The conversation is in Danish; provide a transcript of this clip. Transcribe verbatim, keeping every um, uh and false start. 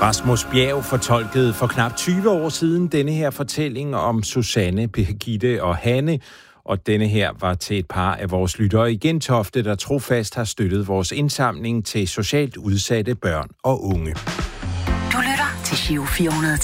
Rasmus Bjerg fortolkede for knap tyve år siden denne her fortælling om Susanne, Birgitte og Hanne, og denne her var til et par af vores lyttere i Gentofte, der trofast har støttet vores indsamling til socialt udsatte børn og unge. Du lytter til Giro fire hundrede og